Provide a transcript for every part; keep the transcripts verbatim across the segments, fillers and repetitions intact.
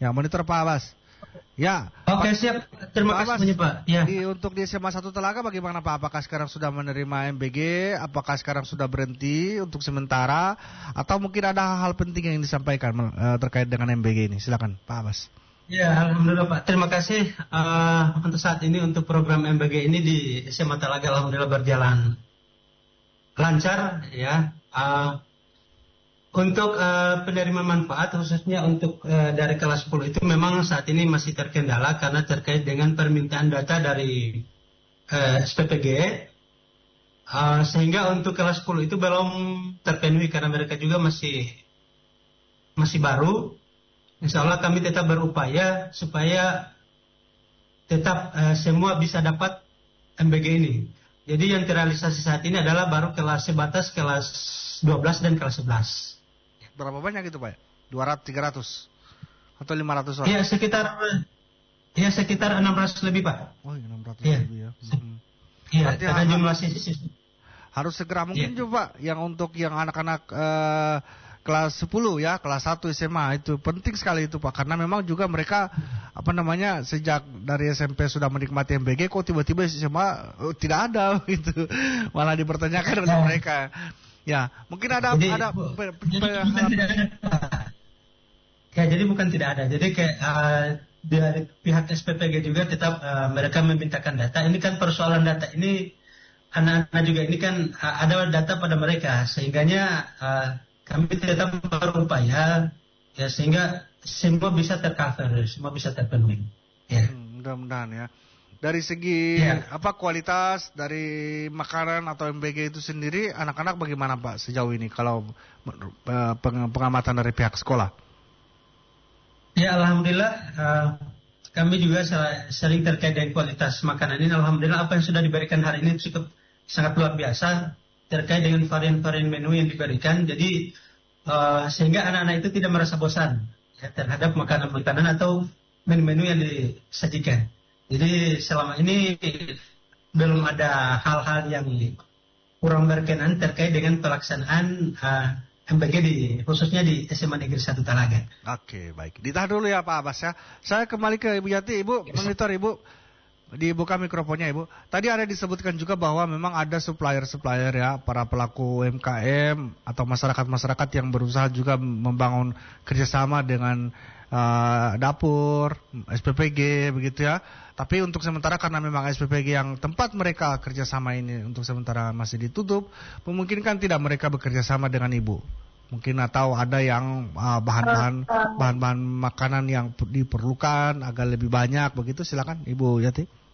Ya, monitor Pak Abbas. Ya. Oke, siap. Terima Pak kasih banyak, Pak. Ya. Di, untuk di S M A satu Telaga bagaimana Pak? Apakah sekarang sudah menerima M B G? Apakah sekarang sudah berhenti untuk sementara? Atau mungkin ada hal-hal penting yang disampaikan uh, terkait dengan M B G ini? Silakan Pak Abbas. Ya, alhamdulillah Pak. Terima kasih uh, untuk saat ini untuk program M B G ini di S M A Telaga alhamdulillah berjalan lancar ya. Uh, Untuk uh, penerima manfaat khususnya untuk uh, dari kelas sepuluh itu memang saat ini masih terkendala karena terkait dengan permintaan data dari uh, S P P G uh, sehingga untuk kelas sepuluh itu belum terpenuhi karena mereka juga masih masih baru. Insya Allah kami tetap berupaya supaya tetap uh, semua bisa dapat M B G ini. Jadi yang terrealisasi saat ini adalah baru kelas sebatas kelas dua belas dan kelas sebelas. Berapa banyak itu Pak? dua ratus, tiga ratus atau lima ratus orang? Iya sekitar ya sekitar enam ratus lebih Pak. Oh enam ratus ya. lebih ya. Iya hmm. Ada jumlah siswa. Harus segera mungkin ya. coba yang untuk yang anak-anak uh, kelas sepuluh ya, kelas satu S M A itu penting sekali itu Pak karena memang juga mereka apa namanya sejak dari S M P sudah menikmati M B G kok tiba-tiba S M A oh, tidak ada gitu. Malah dipertanyakan oleh mereka. Ya, mungkin ada jadi, ada bu, pe, pe, jadi pe, bukan tidak ada. Ya, jadi bukan tidak ada. Jadi kayak uh, dari pihak S P P G juga tetap uh, mereka memintakan data. Ini kan persoalan data ini anak-anak juga ini kan uh, ada data pada mereka sehingganya uh, kami tetap berupaya ya sehingga semua bisa tercover, semua bisa terpenuhi. Ya. Hmm, mudah-mudahan ya. Dari segi ya. apa kualitas dari makanan atau M B G itu sendiri anak-anak bagaimana Pak sejauh ini kalau uh, peng- pengamatan dari pihak sekolah? Ya alhamdulillah uh, kami juga sering terkait dengan kualitas makanan ini. Alhamdulillah apa yang sudah diberikan hari ini cukup sangat luar biasa terkait dengan varian-varian menu yang diberikan. Jadi uh, sehingga anak-anak itu tidak merasa bosan ya, terhadap makanan-makanan atau menu-menu yang disajikan. Jadi selama ini belum ada hal-hal yang kurang berkenan terkait dengan pelaksanaan uh, M B G di khususnya di S M A Negeri satu Telaga. Oke, baik. Ditahan dulu ya Pak Abbas ya. Saya kembali ke Ibu Yati, Ibu monitor Ibu. Dibuka mikrofonnya Ibu. Tadi ada disebutkan juga bahwa memang ada supplier-supplier ya, para pelaku U M K M atau masyarakat-masyarakat yang berusaha juga membangun kerjasama dengan uh, dapur, S P P G begitu ya. Tapi untuk sementara karena memang S P P G yang tempat mereka kerjasama ini untuk sementara masih ditutup, memungkinkan tidak mereka bekerja sama dengan Ibu. Mungkin atau ada yang uh, bahan-bahan bahan-bahan makanan yang diperlukan agak lebih banyak begitu, silakan Ibu Yati.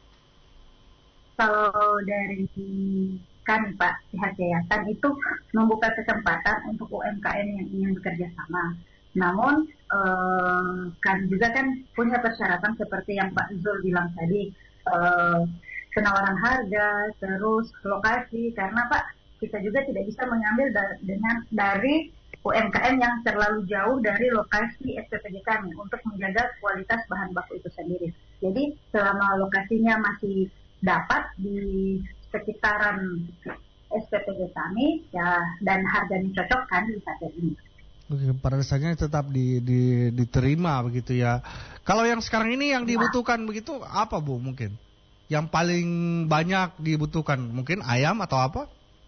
Kalau dari kami Pak pihak yayasan itu membuka kesempatan untuk U M K M yang ingin bekerja sama. Namun eh, kami juga kan punya persyaratan seperti yang Pak Zul bilang tadi, eh, penawaran harga, terus lokasi, karena Pak kita juga tidak bisa mengambil da- dengan dari U M K M yang terlalu jauh dari lokasi S P P G kami untuk menjaga kualitas bahan baku itu sendiri. Jadi selama lokasinya masih dapat di sekitaran S P P G kami ya dan harganya cocok kan bisa jadi. Oke, pada dasarnya tetap di, di, diterima begitu ya. Kalau yang sekarang ini yang dibutuhkan begitu apa Bu mungkin? Yang paling banyak dibutuhkan mungkin ayam atau apa?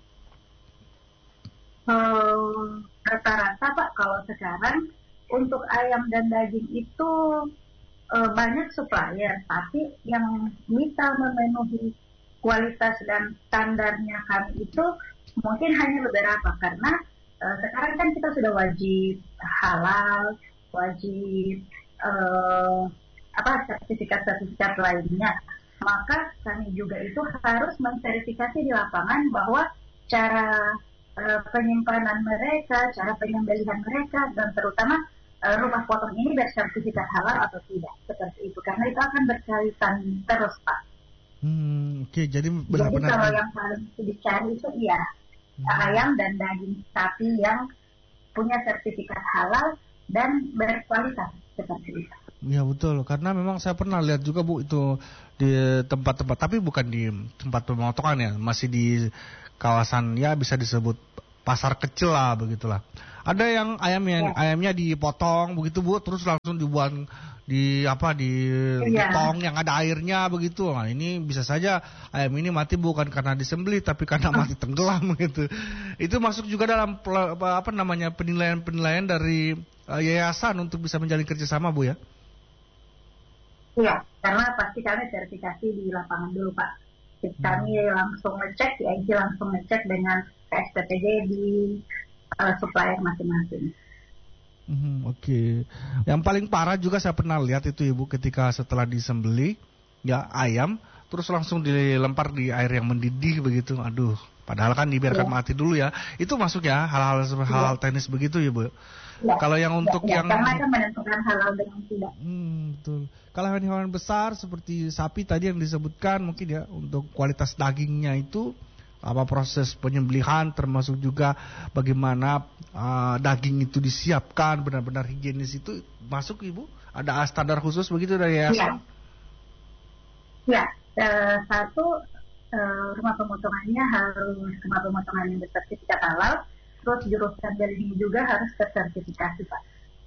Hmm, rata-rata Pak kalau sekarang untuk ayam dan daging itu uh, banyak supplier, tapi yang bisa memenuhi kualitas dan standarnya kami itu mungkin hanya beberapa karena uh, sekarang kan kita sudah wajib halal, wajib uh, apa sertifikat-sertifikat lainnya, maka kami juga itu harus memverifikasi di lapangan bahwa cara uh, penyimpanan mereka, cara penyembelihan mereka, dan terutama uh, rumah potong ini bersertifikat halal atau tidak, seperti itu. Karena itu akan berkaitan terus, Pak. Hmm, oke, okay. Jadi benar-benar. Jadi kalau yang paling dicari itu iya hmm. ayam dan daging sapi yang punya sertifikat halal dan berkualitas seperti itu. Ya betul, karena memang saya pernah lihat juga Bu itu di tempat-tempat, tapi bukan di tempat pemotongan ya, masih di kawasan ya bisa disebut pasar kecil lah begitulah. Ada yang ayam yang ya. ayamnya dipotong begitu Bu, terus langsung dibuang di apa di, di ya. tong yang ada airnya begitu. Nah, ini bisa saja ayam ini mati bukan karena disembelih tapi karena mati tenggelam gitu. Itu masuk juga dalam apa, apa namanya penilaian-penilaian dari uh, yayasan untuk bisa menjalin kerjasama Bu ya. Iya, karena pasti kami verifikasi di lapangan dulu Pak. Kami hmm. langsung ngecek, I G langsung ngecek dengan K S P P D di uh, supplier masing-masing. Hmm, Oke, okay. Yang paling parah juga saya pernah lihat itu Ibu ketika setelah disembelih ya ayam, terus langsung dilempar di air yang mendidih begitu. Aduh, padahal kan dibiarkan ya. mati dulu ya. Itu masuk ya hal-hal hal-hal ya. teknis begitu ya Bu. Ya. Kalau yang untuk ya, ya, yang karena kan menentukan halal dengan tidak. Hmm, betul. Kalau hewan-hewan besar seperti sapi tadi yang disebutkan mungkin ya untuk kualitas dagingnya itu apa proses penyembelihan termasuk juga bagaimana uh, daging itu disiapkan benar-benar higienis itu masuk Ibu? Ada standar khusus begitu dari yayasan? Ya, ya uh, satu uh, rumah pemotongannya harus rumah pemotongan yang bersertifikat halal, terus jurusan daging juga harus tersertifikasi Pak.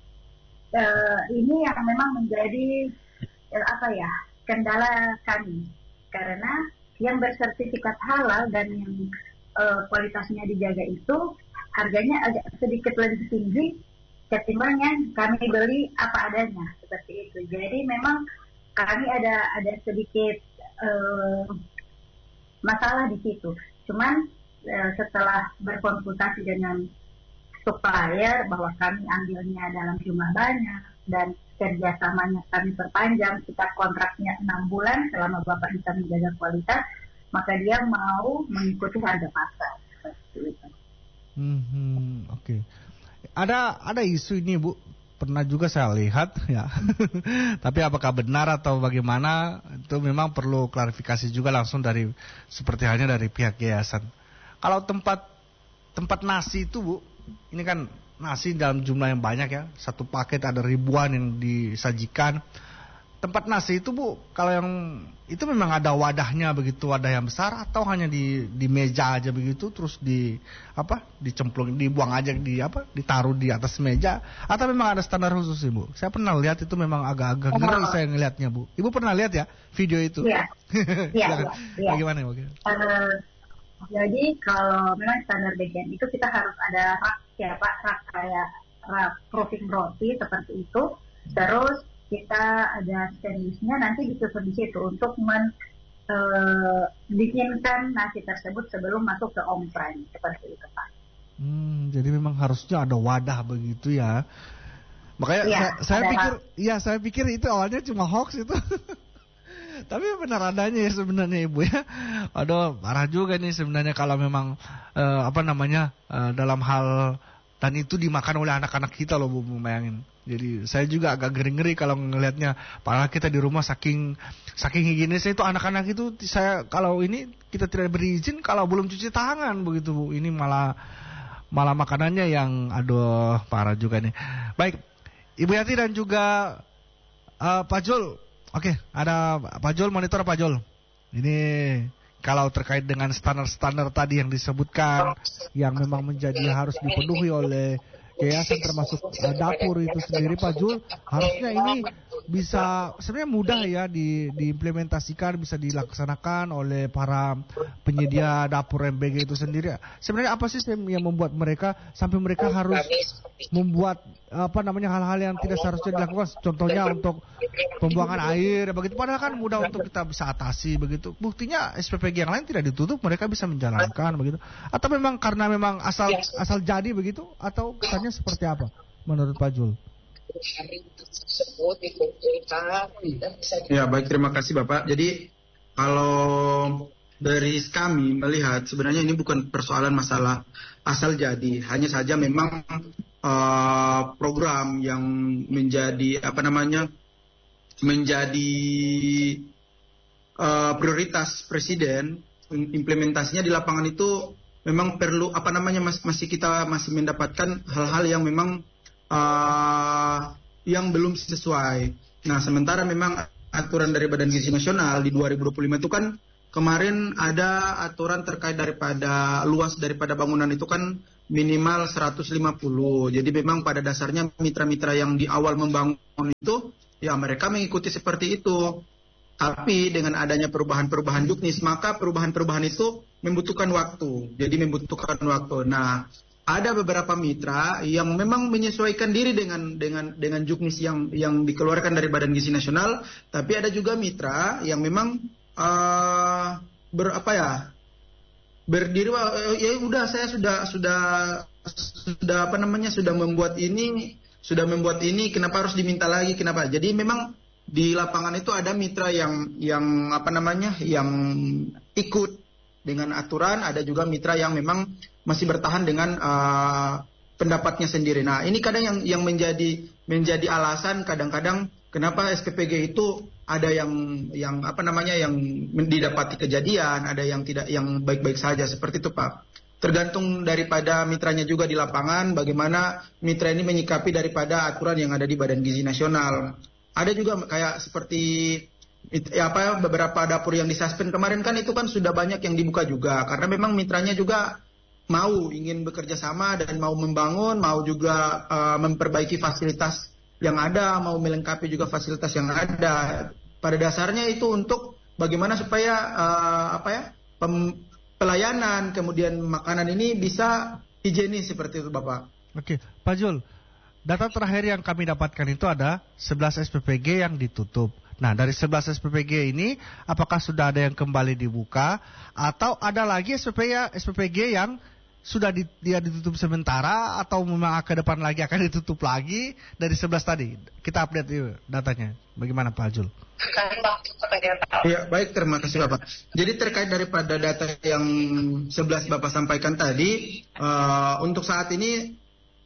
Uh, ini yang memang menjadi uh, apa ya kendala kami karena yang bersertifikat halal dan yang uh, kualitasnya dijaga itu harganya agak sedikit lebih tinggi ketimbang yang kami beli apa adanya seperti itu. Jadi memang kami ada ada sedikit uh, masalah di situ. Cuman uh, setelah berkonsultasi dengan supplier bahwa kami ambilnya dalam jumlah banyak dan kerjasamanya kami perpanjang, kita kontraknya enam bulan selama Bapak bisa menjaga kualitas, maka dia mau mengikuti harga pasar. Seperti itu. Hmm, Oke. Okay. Ada ada isu ini Bu, pernah juga saya lihat ya. Tapi apakah benar atau bagaimana itu memang perlu klarifikasi juga langsung dari seperti halnya dari pihak yayasan. Kalau tempat tempat nasi itu Bu, ini kan nasi dalam jumlah yang banyak ya, satu paket ada ribuan yang disajikan. Tempat nasi itu Bu, kalau yang itu memang ada wadahnya begitu, wadah yang besar atau hanya di di meja aja begitu, terus di apa, dicemplung, dibuang aja di apa, ditaruh di atas meja, atau memang ada standar khusus Ibu? Saya pernah lihat itu memang agak-agak ngeri saya ngelihatnya Bu. Ibu pernah lihat ya video itu? Iya. Iya. Ya. Bagaimana Bu? Uh, jadi kalau memang standar bagian itu kita harus ada rak ya Pak, rak kayak rak proofing roti seperti itu. Terus kita ada sterilnya nanti disusun di situ untuk men uh, dinginkan nasi tersebut sebelum masuk ke on-prime seperti itu Pak. Hmm, jadi memang harusnya ada wadah begitu ya. Makanya ya, saya, saya pikir, ya saya pikir itu awalnya cuma hoax itu. Tapi benar adanya ya sebenarnya Ibu ya. Aduh, parah juga nih sebenarnya kalau memang uh, apa namanya uh, dalam hal dan itu dimakan oleh anak-anak kita loh Bu, bayangin. Jadi saya juga agak ngeri-ngeri kalau ngelihatnya. Padahal kita di rumah saking saking higienisnya itu anak-anak itu saya kalau ini kita tidak berizin kalau belum cuci tangan begitu Bu. Ini malah malah makanannya yang aduh parah juga nih. Baik, Ibu Yati dan juga uh, Pak Jul. Oke, ada Pak Jul, monitor Pak Jul. Ini kalau terkait dengan standar-standar tadi yang disebutkan, yang memang menjadi harus dipenuhi oleh yayasan termasuk uh, dapur itu sendiri Pak Jul, harusnya ini bisa sebenarnya mudah ya di, diimplementasikan, bisa dilaksanakan oleh para penyedia dapur M B G itu sendiri. Sebenarnya apa sih yang membuat mereka sampai mereka harus membuat apa namanya hal-hal yang tidak seharusnya dilakukan, contohnya untuk pembuangan air begitu, padahal kan mudah untuk kita bisa atasi begitu. Buktinya S P P G yang lain tidak ditutup, mereka bisa menjalankan begitu. Atau memang karena memang asal asal jadi begitu, atau kesannya seperti apa menurut Pak Jul? Ya baik, terima kasih Bapak. Jadi kalau dari kami melihat sebenarnya ini bukan persoalan masalah asal jadi, hanya saja memang uh, program yang menjadi apa namanya menjadi uh, prioritas Presiden, implementasinya di lapangan itu memang perlu apa namanya mas, masih kita masih mendapatkan hal-hal yang memang uh, yang belum sesuai. Nah sementara memang aturan dari Badan Gizi Nasional di dua ribu dua puluh lima itu kan kemarin ada aturan terkait daripada luas daripada bangunan itu kan minimal seratus lima puluh. Jadi memang pada dasarnya mitra-mitra yang di awal membangun itu, ya mereka mengikuti seperti itu. Tapi dengan adanya perubahan-perubahan juknis, maka perubahan-perubahan itu membutuhkan waktu. Jadi membutuhkan waktu. Nah, ada beberapa mitra yang memang menyesuaikan diri dengan dengan dengan juknis yang yang dikeluarkan dari Badan Gizi Nasional, tapi ada juga mitra yang memang uh, ber apa ya? berdiri ya udah saya sudah sudah sudah apa namanya sudah membuat ini sudah membuat ini kenapa harus diminta lagi kenapa jadi memang di lapangan itu ada mitra yang yang apa namanya yang ikut dengan aturan, ada juga mitra yang memang masih bertahan dengan uh, pendapatnya sendiri. Nah ini kadang yang yang menjadi menjadi alasan kadang-kadang kenapa S P P G itu ada yang yang apa namanya yang didapati kejadian, ada yang tidak yang baik-baik saja seperti itu Pak. Tergantung daripada mitranya juga di lapangan, bagaimana mitra ini menyikapi daripada aturan yang ada di Badan Gizi Nasional. Ada juga kayak seperti ya apa beberapa dapur yang disuspend kemarin kan itu kan sudah banyak yang dibuka juga karena memang mitranya juga mau ingin bekerja sama dan mau membangun, mau juga uh, memperbaiki fasilitas yang ada, mau melengkapi juga fasilitas yang ada. Pada dasarnya itu untuk bagaimana supaya uh, apa ya pem, pelayanan kemudian makanan ini bisa higienis seperti itu Bapak. Oke, Pak Jul, data terakhir yang kami dapatkan itu ada sebelas S P P G yang ditutup. Nah, dari sebelas S P P G ini apakah sudah ada yang kembali dibuka atau ada lagi S P P G yang sudah di, dia ditutup sementara atau memang ke depan lagi akan ditutup lagi dari sebelas tadi? Kita update yuk datanya. Bagaimana Pak Jul? Ya, baik, terima kasih Bapak. Jadi terkait daripada data yang sebelas Bapak sampaikan tadi, uh, untuk saat ini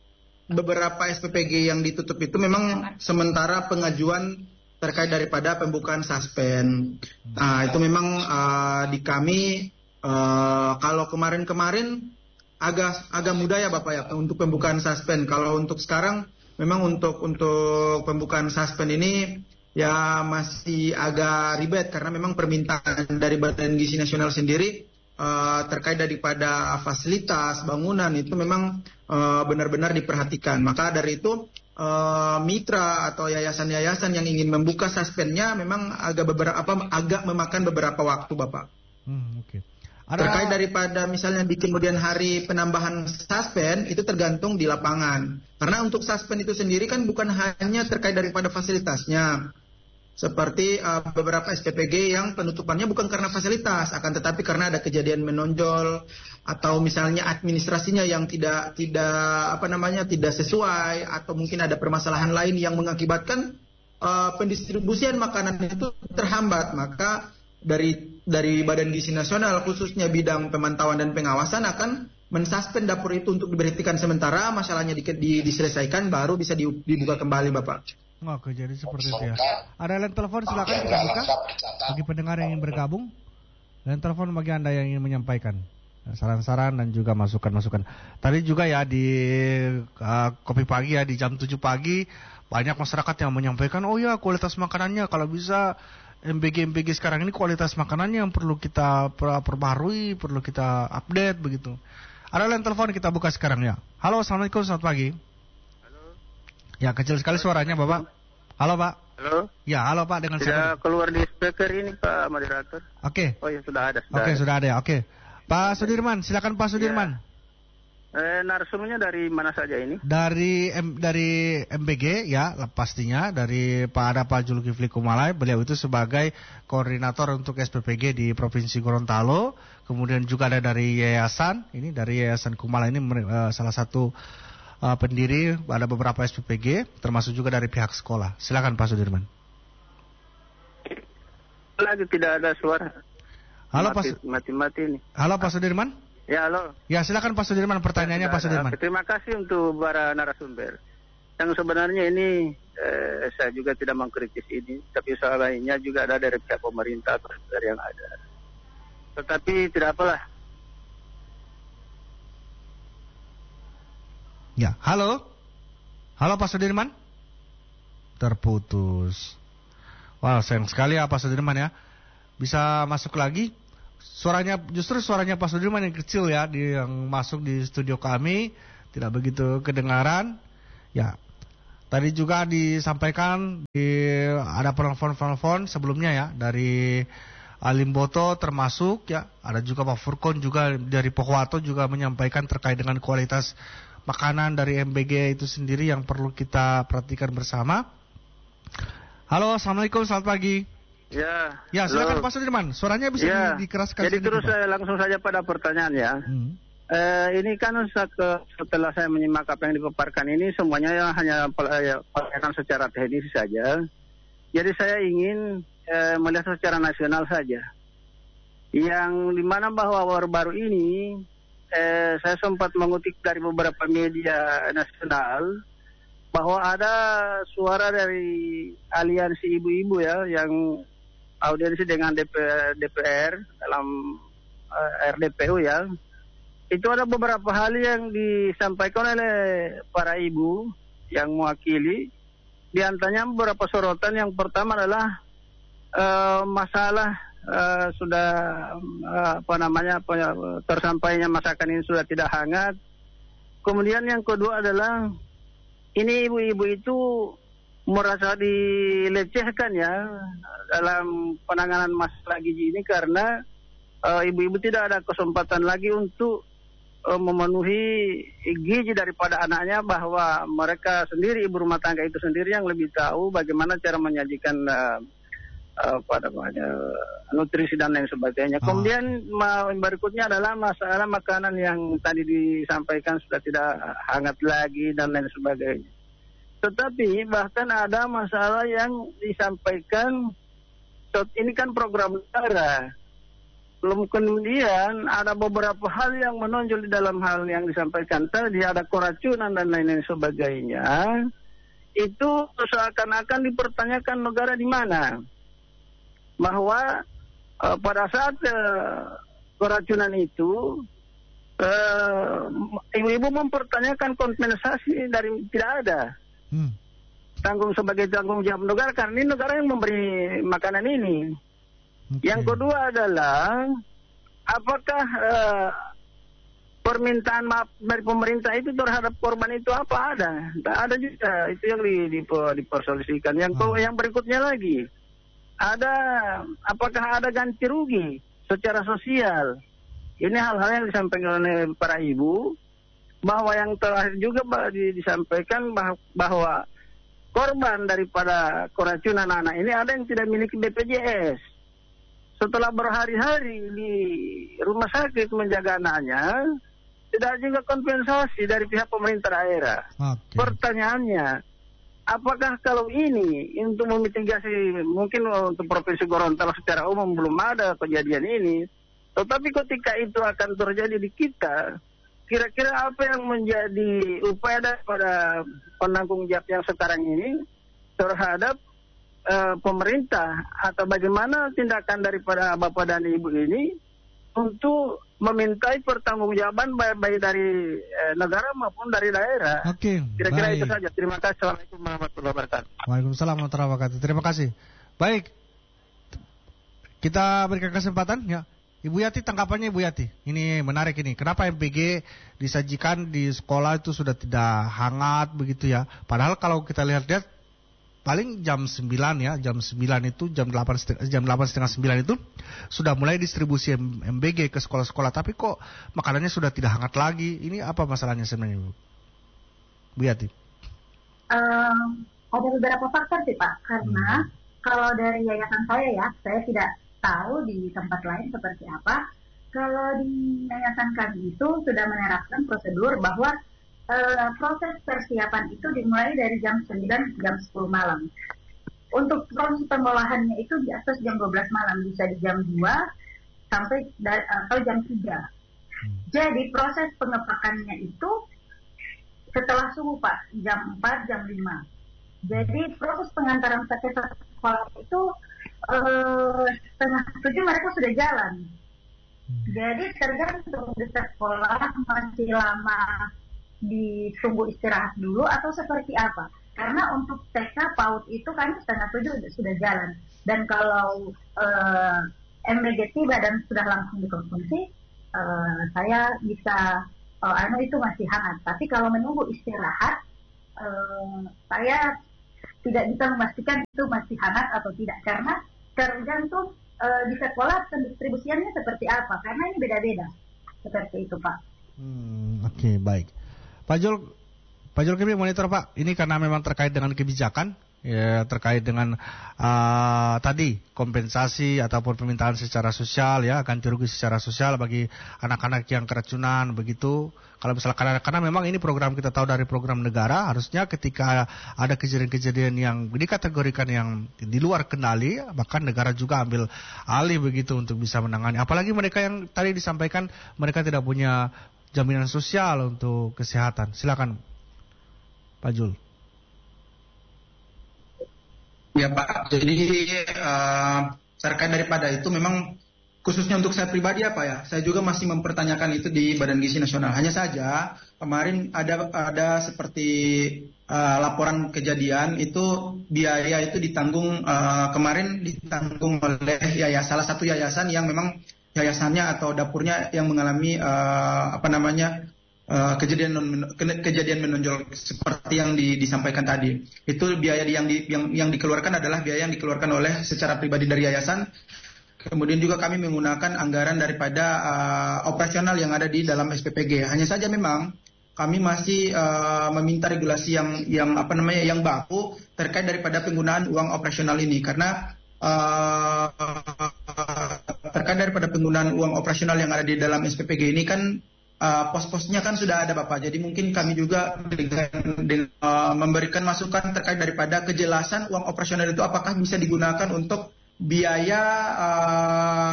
beberapa S P P G yang ditutup itu memang sementara pengajuan terkait daripada pembukaan suspend. Nah, itu memang uh, di kami uh, kalau kemarin-kemarin agak agak mudah ya Bapak ya untuk pembukaan suspend. Kalau untuk sekarang memang untuk untuk pembukaan suspend ini ya masih agak ribet karena memang permintaan dari Badan Gizi Nasional sendiri uh, terkait daripada fasilitas bangunan itu memang uh, benar-benar diperhatikan. Maka dari itu uh, mitra atau yayasan-yayasan yang ingin membuka suspendnya memang agak beberapa apa, agak memakan beberapa waktu Bapak. Hmm, Oke. Okay. Ada... Terkait daripada misalnya di kemudian hari penambahan suspend itu tergantung di lapangan. Karena untuk suspend itu sendiri kan bukan hanya terkait daripada fasilitasnya. Seperti uh, beberapa S P P G yang penutupannya bukan karena fasilitas, akan tetapi karena ada kejadian menonjol atau misalnya administrasinya yang tidak tidak apa namanya tidak sesuai atau mungkin ada permasalahan lain yang mengakibatkan uh, pendistribusian makanan itu terhambat, maka dari dari Badan Gizi Nasional khususnya bidang pemantauan dan pengawasan akan mensuspend dapur itu untuk diberhentikan sementara, masalahnya di, di, diselesaikan baru bisa di, dibuka kembali Bapak. Oke, jadi seperti itu ya. Ada line telepon silakan kita buka bagi pendengar yang ingin bergabung. Line telepon bagi Anda yang ingin menyampaikan saran-saran dan juga masukan-masukan. Tadi juga ya di uh, Kopi Pagi ya di jam tujuh pagi banyak masyarakat yang menyampaikan oh ya kualitas makanannya kalau bisa M B G M B G sekarang ini kualitas makanannya yang perlu kita perbaharui, perlu kita update begitu. Ada line telepon kita buka sekarang ya. Halo, assalamualaikum, selamat pagi. Halo. Ya, kecil sekali suaranya Bapak. Halo Pak. Halo. Ya, halo Pak, dengan siapa? Tidak keluar di speaker ini Pak moderator. Oke. Okay. Oh ya sudah ada. Oke, okay, sudah ada ya. Oke. Okay. Pak Sudirman, silakan Pak Sudirman. Ya. Eh, narsumnya dari mana saja ini? Dari M, dari M B G ya, pastinya dari Pak ada Pak Zulkifli Kumalai, beliau itu sebagai koordinator untuk S P P G di Provinsi Gorontalo. Kemudian juga ada dari yayasan, ini dari Yayasan Kumalai ini uh, salah satu uh, pendiri, ada beberapa S P P G, termasuk juga dari pihak sekolah. Silakan Pak Sudirman. Lagi tidak ada suara. Halo mati, Pak. Mati-mati ini. Halo Pak Sudirman. Ya, halo. Ya, silakan Pak Sudirman, pertanyaannya ya, Pak Sudirman. Terima kasih untuk para narasumber. Yang sebenarnya ini eh, saya juga tidak mengkritis ini, tapi soal lainnya juga ada dari pihak pemerintah atau dari yang ada. Tetapi tidak apalah. Ya, halo. Halo Pak Sudirman. Terputus. Wah, sayang sekali ya Pak Sudirman ya. Bisa masuk lagi. suaranya justru suaranya Pak Sudirman yang kecil ya, di yang masuk di studio kami tidak begitu kedengaran. Ya. Tadi juga disampaikan di ada penelpon-penelpon sebelumnya ya dari Alimboto termasuk ya, ada juga Pak Furkon juga dari Pohuwato juga menyampaikan terkait dengan kualitas makanan dari M B G itu sendiri yang perlu kita perhatikan bersama. Halo, assalamualaikum, selamat pagi. Ya. Ya, silakan Pak Sudirman, suaranya bisa ya. di, dikeraskan. Jadi terus Pak. saya langsung saja pada pertanyaan ya. Hmm. Eh, ini kan setelah saya menyimak apa yang dipaparkan ini semuanya hanya pelayanan secara teknis saja. Jadi saya ingin eh, melihat secara nasional saja. Yang dimana bahwa baru-baru ini eh, saya sempat mengutip dari beberapa media nasional bahwa ada suara dari aliansi ibu-ibu ya yang audiensi dengan D P R dalam eh, R D P U ya. Itu ada beberapa hal yang disampaikan oleh para ibu yang mewakili. Di antaranya beberapa sorotan. Yang pertama adalah uh, masalah uh, sudah uh, apa namanya apa, tersampainya masakan ini sudah tidak hangat. Kemudian yang kedua adalah ini ibu-ibu itu merasa dilecehkan ya dalam penanganan masalah gizi ini karena uh, ibu-ibu tidak ada kesempatan lagi untuk memenuhi gizi daripada anaknya, bahwa mereka sendiri ibu rumah tangga itu sendiri yang lebih tahu bagaimana cara menyajikan uh, uh, apa namanya nutrisi dan lain sebagainya. Oh. Kemudian berikutnya adalah masalah makanan yang tadi disampaikan sudah tidak hangat lagi dan lain sebagainya. Tetapi bahkan ada masalah yang disampaikan, ini kan program negara. Belum kemudian ada beberapa hal yang menonjol di dalam hal yang disampaikan tadi, ada keracunan dan lain-lain sebagainya. Itu seakan-akan dipertanyakan negara di mana. Bahwa uh, pada saat uh, keracunan itu uh, ibu-ibu mempertanyakan kompensasi dari tidak ada. Hmm. Tanggung sebagai tanggung jawab negara, karena ini negara yang memberi makanan ini. Okay. Yang kedua adalah apakah uh, permintaan maaf dari pemerintah itu terhadap korban itu apa ada? Tidak ada juga, itu yang di, di, dipersolusikan. Yang oh. yang berikutnya lagi ada apakah ada ganti rugi secara sosial? Ini hal-hal yang disampaikan oleh para ibu, bahwa yang terakhir juga disampaikan bahwa korban daripada keracunan anak ini ada yang tidak memiliki B P J S. Setelah berhari-hari di rumah sakit menjaga anaknya, tidak juga kompensasi dari pihak pemerintah daerah. Okay. Pertanyaannya, apakah kalau ini untuk memitigasi, mungkin untuk Provinsi Gorontalo secara umum belum ada kejadian ini, tetapi ketika itu akan terjadi di kita, kira-kira apa yang menjadi upaya daripada penanggung jawab yang sekarang ini terhadap Uh, pemerintah, atau bagaimana tindakan daripada bapak dan ibu ini untuk memintai pertanggungjawaban baik, baik dari eh, negara maupun dari daerah. Oke. Kira-kira baik. Itu saja. Terima kasih. Assalamualaikum warahmatullahi wabarakatuh. Waalaikumsalam warahmatullahi wabarakatuh. Terima kasih. Baik. Kita berikan kesempatan ya. Ibu Yati, tanggapannya Ibu Yati. Ini menarik ini. Kenapa M P G disajikan di sekolah itu sudah tidak hangat begitu ya? Padahal kalau kita lihat-lihat paling jam sembilan ya, jam sembilan itu jam delapan jam delapan setengah sembilan itu sudah mulai distribusi M B G ke sekolah-sekolah, tapi kok makanannya sudah tidak hangat lagi. Ini apa masalahnya sebenarnya, Bu? Bu Yati? Um, ada beberapa faktor sih Pak, karena hmm. kalau dari yayasan saya ya, saya tidak tahu di tempat lain seperti apa. Kalau di yayasan kami itu sudah menerapkan prosedur bahwa Uh, proses persiapan itu dimulai dari jam sembilan jam sepuluh malam. Untuk proses pengolahannya itu di atas jam dua belas malam, bisa di jam dua sampai da- atau jam tiga. Hmm. Jadi proses pengepakannya itu setelah subuh Pak, jam empat, jam lima. Jadi proses pengantaran ke sekolah itu uh, setengah tujuh mereka sudah jalan. Hmm. Jadi tergantung di sekolah masih lama ditunggu istirahat dulu atau seperti apa, karena untuk T K PAUD itu kan setengah tujuh sudah jalan, dan kalau eh, M B G tiba dan sudah langsung dikonsumsi, uh, saya bisa, uh, anu itu masih hangat. Tapi kalau menunggu istirahat, uh, saya tidak bisa memastikan itu masih hangat atau tidak, karena tergantung uh, di sekolah pendistribusiannya seperti apa, karena ini beda-beda. Seperti itu, Pak. Hmm, Oke, okay, baik. Pak Jul, Pak Jul kami monitor Pak, ini karena memang terkait dengan kebijakan, ya terkait dengan uh, tadi kompensasi ataupun permintaan secara sosial, ya ganti rugi secara sosial bagi anak-anak yang keracunan begitu. Kalau misalnya karena, karena memang ini program kita tahu dari program negara, harusnya ketika ada kejadian-kejadian yang dikategorikan yang di luar kendali, bahkan negara juga ambil alih begitu untuk bisa menangani. Apalagi mereka yang tadi disampaikan mereka tidak punya jaminan sosial untuk kesehatan. Silakan Pak Jul. Ya Pak, jadi uh, terkait daripada itu memang khususnya untuk saya pribadi apa ya, saya juga masih mempertanyakan itu di Badan Gizi Nasional. Hanya saja kemarin ada ada seperti uh, laporan kejadian itu biaya itu ditanggung uh, kemarin ditanggung oleh yayasan, salah satu yayasan yang memang yayasannya atau dapurnya yang mengalami uh, apa namanya Uh, kejadian kejadian menonjol seperti yang di, disampaikan tadi. Itu biaya yang di, yang yang dikeluarkan adalah biaya yang dikeluarkan oleh secara pribadi dari yayasan. Kemudian juga kami menggunakan anggaran daripada uh, operasional yang ada di dalam S P P G. Hanya saja memang kami masih uh, meminta regulasi yang yang apa namanya yang baku terkait daripada penggunaan uang operasional ini, karena uh, terkait daripada penggunaan uang operasional yang ada di dalam S P P G ini kan Uh, pos-posnya kan sudah ada Bapak, jadi mungkin kami juga dengan, dengan uh, memberikan masukan terkait daripada kejelasan uang operasional itu apakah bisa digunakan untuk biaya uh,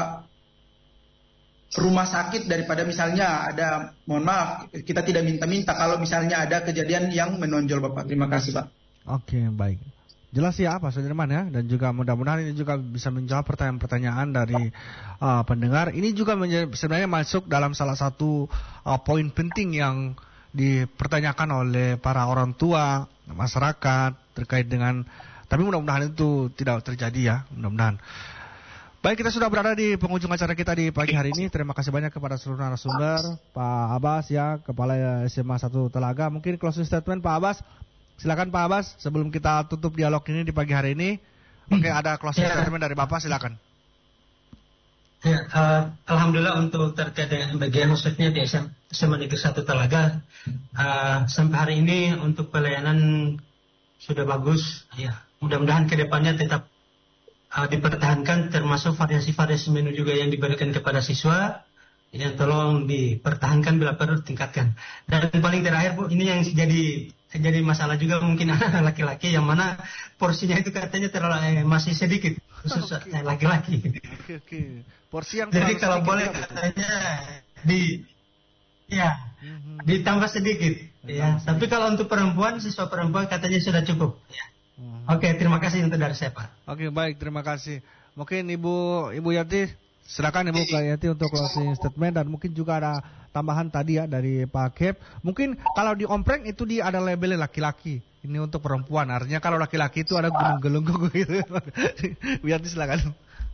rumah sakit daripada misalnya ada, mohon maaf kita tidak minta-minta kalau misalnya ada kejadian yang menonjol Bapak. Terima kasih Pak. Oke, baik. Jelas ya Pak Sudirman ya, dan juga mudah-mudahan ini juga bisa menjawab pertanyaan-pertanyaan dari uh, pendengar. Ini juga menjadi, sebenarnya masuk dalam salah satu uh, poin penting yang dipertanyakan oleh para orang tua, masyarakat terkait dengan, tapi mudah-mudahan itu tidak terjadi ya, mudah-mudahan. Baik, kita sudah berada di penghujung acara kita di pagi hari ini. Terima kasih banyak kepada seluruh narasumber, Pak Abbas ya, Kepala S M A satu Telaga. Mungkin closing statement Pak Abbas. Silakan Pak Abbas, sebelum kita tutup dialog ini di pagi hari ini. Oke, ada closing ya. Statement dari Bapak, silakan. Ya, uh, Alhamdulillah untuk terkait dengan M B G khususnya di S M A Negeri satu Telaga, uh, sampai hari ini untuk pelayanan sudah bagus. Ya, mudah-mudahan kedepannya tetap uh, dipertahankan, termasuk variasi-variasi menu juga yang diberikan kepada siswa. Yang tolong dipertahankan bila perlu tingkatkan. Dan paling terakhir Bu, ini yang jadi jadi masalah juga mungkin anak laki-laki yang mana porsinya itu katanya terlalu eh, masih sedikit khusus okay. laki-laki. Oke okay, oke. Okay. Porsi yang jadi kalau boleh katanya di ya mm-hmm. ditambah sedikit ya. Mm-hmm. Tapi kalau untuk perempuan, siswa perempuan katanya sudah cukup. Ya. Mm-hmm. Oke, okay, terima kasih untuk dari saya Pak. Oke okay, baik, terima kasih. Mungkin Ibu Ibu Yati, silakan Ibu Yati untuk closing statement, dan mungkin juga ada tambahan tadi ya dari Pak Kep. Mungkin kalau di Ompreng itu dia ada labelnya laki-laki. Ini untuk perempuan. Artinya kalau laki-laki itu ada gunung-gelunggung gitu. Bu Yati silakan.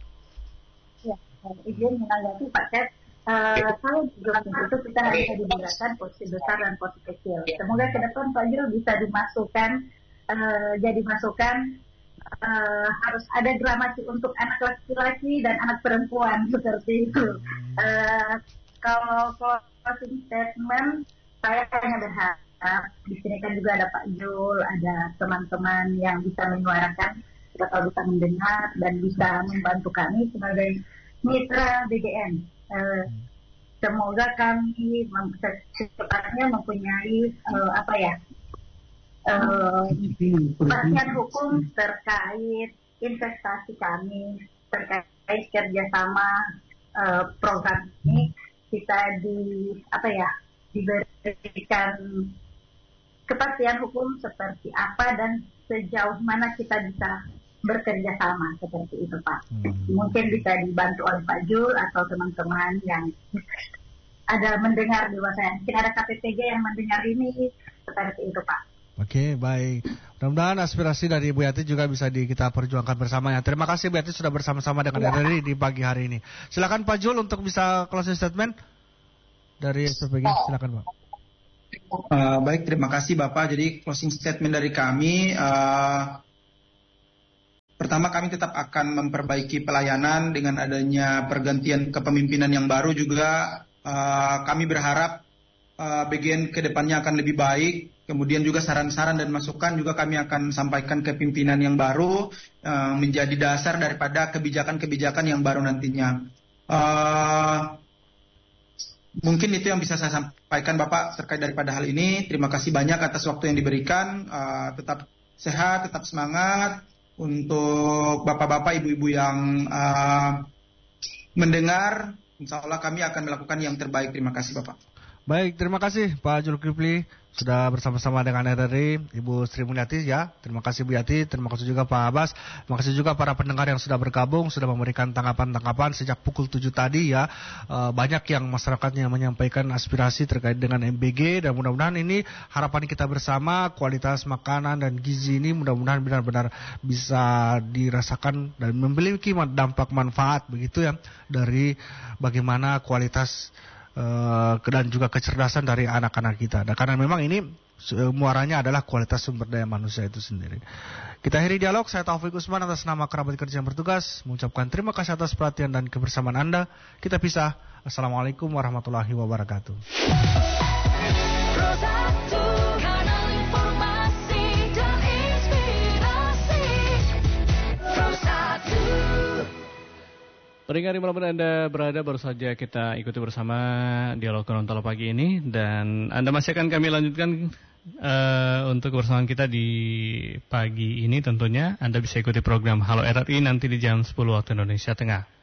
Ya, izin menanggapi Pak Kep. Uh, kalau di dalam itu kita harus dibedakan porsi besar dan porsi kecil. Semoga ke depan Pak Jul bisa dimasukkan uh, jadi masukan. Uh, harus ada gramasi untuk anak laki-laki dan anak perempuan seperti itu. Uh, kalau closing statement, saya hanya berharap di sini kan juga ada Pak Jul, ada teman-teman yang bisa menyuarakan, atau bisa mendengar dan bisa membantu kami sebagai mitra B G N. Uh, semoga kami secepatnya mempunyai uh, apa ya? Kepastian uh, hukum terkait investasi kami, terkait kerjasama uh, program ini, kita di apa ya diberikan kepastian hukum seperti apa dan sejauh mana kita bisa bekerja sama seperti itu Pak. Hmm. Mungkin bisa dibantu oleh Pak Jul atau teman-teman yang ada mendengar di luar sana. Mungkin ada K P P G yang mendengar ini seperti itu Pak. Oke, baik. Mudah-mudahan aspirasi dari Bu Yati juga bisa di, kita perjuangkan bersama ya. Terima kasih Bu Yati sudah bersama-sama dengan R R I di pagi hari ini. Silakan Pak Jul untuk bisa closing statement dari S P P G. Silakan Pak. Uh, baik, terima kasih Bapak. Jadi closing statement dari kami, uh, pertama kami tetap akan memperbaiki pelayanan dengan adanya pergantian kepemimpinan yang baru juga. Uh, kami berharap uh, B G N ke depannya akan lebih baik. Kemudian juga saran-saran dan masukan juga kami akan sampaikan ke pimpinan yang baru uh, menjadi dasar daripada kebijakan-kebijakan yang baru nantinya. Uh, mungkin itu yang bisa saya sampaikan Bapak terkait daripada hal ini. Terima kasih banyak atas waktu yang diberikan. Uh, tetap sehat, tetap semangat. Untuk bapak-bapak, ibu-ibu yang uh, mendengar, insya Allah kami akan melakukan yang terbaik. Terima kasih Bapak. Baik, terima kasih Pak Zulkifli sudah bersama-sama dengan R R I, Ibu Sri Mulyati ya. Terima kasih Bu Yati, terima kasih juga Pak Abbas. Terima kasih juga para pendengar yang sudah bergabung, sudah memberikan tanggapan-tanggapan sejak pukul tujuh tadi ya. E, banyak yang masyarakatnya menyampaikan aspirasi terkait dengan M B G dan mudah-mudahan ini harapan kita bersama kualitas makanan dan gizi ini mudah-mudahan benar-benar bisa dirasakan dan memiliki dampak manfaat begitu ya dari bagaimana kualitas Uh, dan juga kecerdasan dari anak-anak kita. Dan karena memang ini uh, muaranya adalah kualitas sumber daya manusia itu sendiri. Kita akhiri dialog. Saya Taufik Usman atas nama kerabat kerja yang bertugas mengucapkan terima kasih atas perhatian dan kebersamaan Anda. Kita pisah. Assalamualaikum warahmatullahi wabarakatuh. Pendengar dimanapun Anda berada, baru saja kita ikuti bersama dialog Gorontalo pagi ini. Dan Anda masih akan kami lanjutkan uh, untuk kebersamaan kita di pagi ini tentunya. Anda bisa ikuti program Halo R R I nanti di jam sepuluh waktu Indonesia Tengah.